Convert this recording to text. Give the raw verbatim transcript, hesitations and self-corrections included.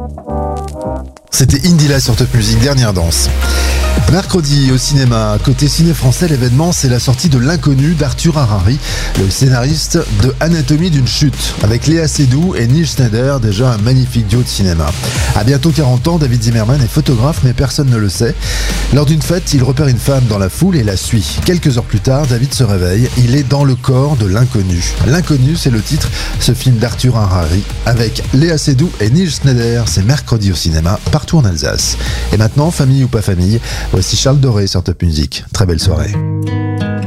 C'était Indila sur Top Music, dernière danse. Mercredi au cinéma, côté ciné français, l'événement c'est la sortie de L'Inconnu d'Arthur Harari, le scénariste de Anatomie d'une chute, avec Léa Seydoux et Neil Schneider, déjà un magnifique duo de cinéma. À bientôt quarante ans, David Zimmerman est photographe mais personne ne le sait. Lors d'une fête, il repère une femme dans la foule et la suit. Quelques heures plus tard, David se réveille, il est dans le corps de l'inconnu. L'Inconnu, c'est le titre, ce film d'Arthur Harari, avec Léa Seydoux et Neil Schneider, c'est mercredi au cinéma, partout en Alsace. Et maintenant, famille ou pas famille, voici Charles Doré sur Top Music. Très belle soirée.